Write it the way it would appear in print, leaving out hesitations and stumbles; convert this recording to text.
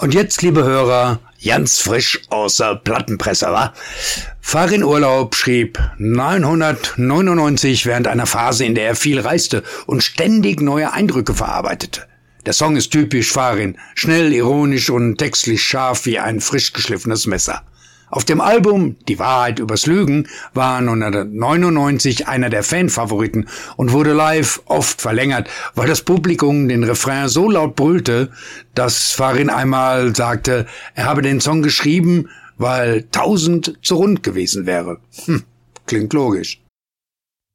Und jetzt, liebe Hörer, ganz frisch aus der Plattenpresse, wa? Farin Urlaub schrieb 999 während einer Phase, in der er viel reiste und ständig neue Eindrücke verarbeitete. Der Song ist typisch Farin, schnell, ironisch und textlich scharf wie ein frisch geschliffenes Messer. Auf dem Album Die Wahrheit übers Lügen war 1999 einer der Fanfavoriten und wurde live oft verlängert, weil das Publikum den Refrain so laut brüllte, dass Farin einmal sagte, er habe den Song geschrieben, weil 1000 zu rund gewesen wäre. Klingt logisch.